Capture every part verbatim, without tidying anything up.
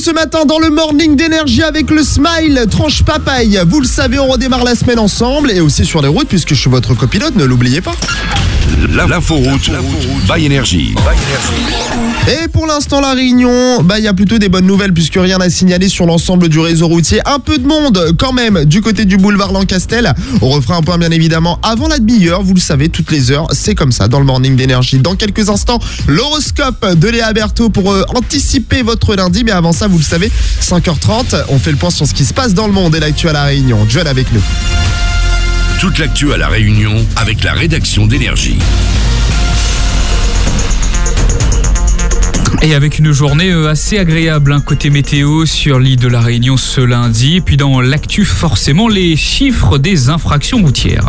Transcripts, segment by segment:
ce matin dans le morning d'énergie avec le smile tranche papaye. Vous le savez, on redémarre la semaine ensemble et aussi sur les routes puisque je suis votre copilote, ne l'oubliez pas. L'inforoute by Énergie. Et pour l'instant, la Réunion, bah il y a plutôt des bonnes nouvelles puisque rien à signaler sur l'ensemble du réseau routier. Un peu de monde quand même du côté du boulevard Lancastel. On refera un point bien évidemment avant la demi-heure. Vous le savez, toutes les heures, c'est comme ça dans le morning d'énergie. Dans quelques instants, l'horoscope de Léa Berthaud pour euh, anticiper votre lundi. Mais avant ça, vous le savez, cinq heures trente, on fait le point sur ce qui se passe dans le monde et l'actu à la Réunion. John avec nous. Toute l'actu à la Réunion avec la rédaction d'Énergie. Et avec une journée assez agréable, hein, côté météo sur l'île de la Réunion ce lundi. Et puis dans l'actu, forcément, les chiffres des infractions routières.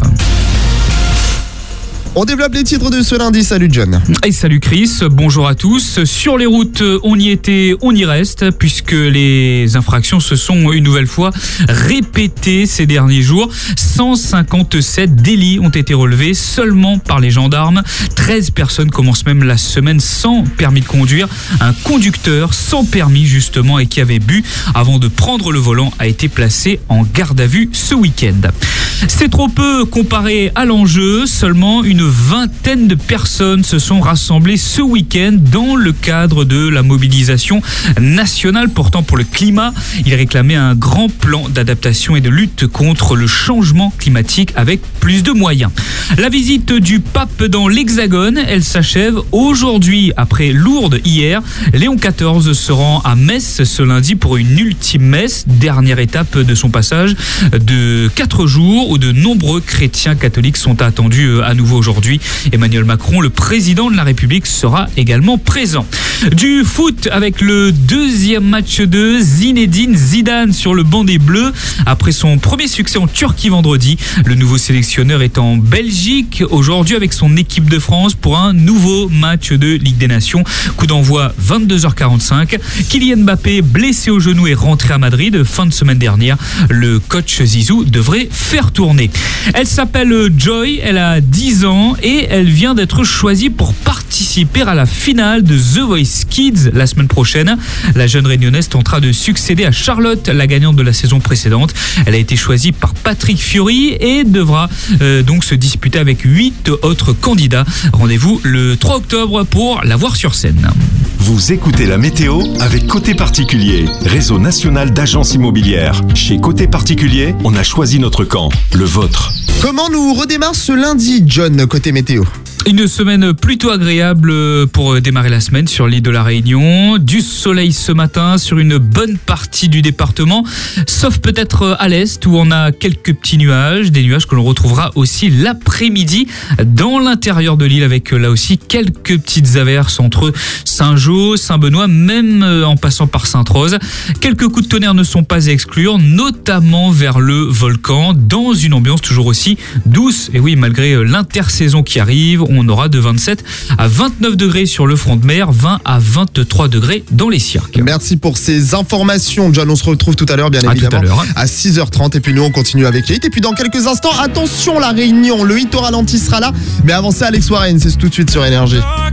On développe les titres de ce lundi. Salut John. Et salut Chris, bonjour à tous. Sur les routes, on y était, on y reste, puisque les infractions se sont une nouvelle fois répétées ces derniers jours. cent cinquante-sept délits ont été relevés seulement par les gendarmes. treize personnes commencent même la semaine sans permis de conduire. Un conducteur sans permis justement et qui avait bu avant de prendre le volant a été placé en garde à vue ce week-end. C'est trop peu comparé à l'enjeu, seulement une vingtaine de personnes se sont rassemblées ce week-end dans le cadre de la mobilisation nationale portant pour le climat. Ils réclamaient un grand plan d'adaptation et de lutte contre le changement climatique avec plus de moyens. La visite du pape dans l'Hexagone, elle s'achève aujourd'hui après Lourdes hier. Léon quatorze se rend à Metz ce lundi pour une ultime messe, dernière étape de son passage de quatre jours où de nombreux chrétiens catholiques sont attendus à nouveau aujourd'hui. Emmanuel Macron, le président de la République, sera également présent. Du foot avec le deuxième match de Zinedine Zidane sur le banc des Bleus. Après son premier succès en Turquie vendredi, le nouveau sélectionneur est en Belgique aujourd'hui avec son équipe de France pour un nouveau match de Ligue des Nations. Coup d'envoi vingt-deux heures quarante-cinq. Kylian Mbappé, blessé au genou, est rentré à Madrid fin de semaine dernière. Le coach Zizou devrait faire tourner. Elle s'appelle Joy, elle a dix ans et elle vient d'être choisie pour participer à la finale de The Voice Kids la semaine prochaine. La jeune réunionnaise tentera de succéder à Charlotte, la gagnante de la saison précédente. Elle a été choisie par Patrick Fiori et devra euh, donc se disputer avec huit autres candidats. Rendez-vous le trois octobre pour la voir sur scène. Vous écoutez la météo avec Côté Particulier, réseau national d'agences immobilières. Chez Côté Particulier, on a choisi notre camp, le vôtre. Comment nous redémarre ce lundi, John, côté météo ? Une semaine plutôt agréable pour démarrer la semaine sur l'île de la Réunion. Du soleil ce matin sur une bonne partie du département, sauf peut-être à l'est où on a quelques petits nuages, des nuages que l'on retrouvera aussi l'après-midi dans l'intérieur de l'île avec là aussi quelques petites averses entre Saint-Jean, Saint-Benoît, même en passant par Sainte-Rose. Quelques coups de tonnerre ne sont pas à exclure, notamment vers le volcan, dans une ambiance toujours aussi douce. Et oui, malgré l'intersaison qui arrive, on aura de vingt-sept à vingt-neuf degrés sur le front de mer, vingt à vingt-trois degrés dans les cirques. Merci pour ces informations, John. On se retrouve tout à l'heure, bien à évidemment, tout à, l'heure. à six heures trente. Et puis nous, on continue avec les hits. Et puis dans quelques instants, attention, la Réunion, le hit au ralenti sera là. Mais avant ça, Alex Warren, c'est tout de suite sur Énergie.